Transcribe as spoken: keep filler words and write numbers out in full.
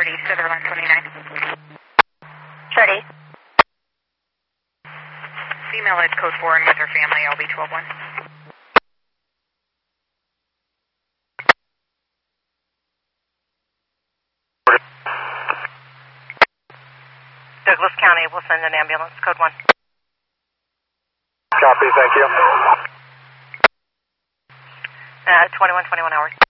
East, Sutherland twenty-nine. Short East. Female is code four and with her family, L B twelve one. Douglas County will send an ambulance, code one. Copy, thank you. Uh, twenty-one twenty-one hours.